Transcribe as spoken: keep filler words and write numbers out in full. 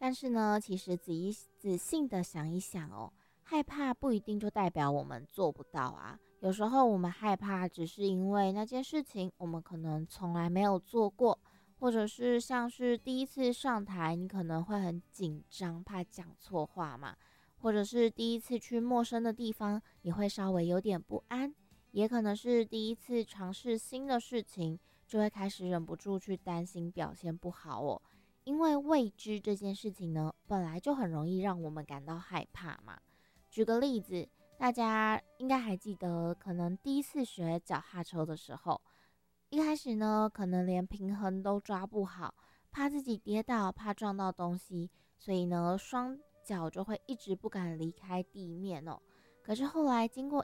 但是呢，其实仔细仔细的想一想哦，害怕不一定就代表我们做不到啊。有时候我们害怕，只是因为那件事情我们可能从来没有做过，或者是像是第一次上台，你可能会很紧张，怕讲错话嘛，或者是第一次去陌生的地方，你会稍微有点不安，也可能是第一次尝试新的事情，就会开始忍不住去担心表现不好哦。因为未知这件事情呢，本来就很容易让我们感到害怕嘛。举个例子，大家应该还记得，可能第一次学脚踏车的时候，一开始呢，可能连平衡都抓不好，怕自己跌倒，怕撞到东西，所以呢，双脚就会一直不敢离开地面哦。可是后来经过